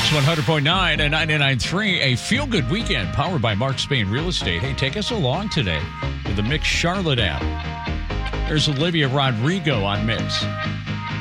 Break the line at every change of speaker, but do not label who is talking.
Mix 100.9 and 99.3, a feel-good weekend powered by Mark Spain Real Estate. Hey, take us along today with the Mix Charlotte app. There's Olivia Rodrigo on Mix.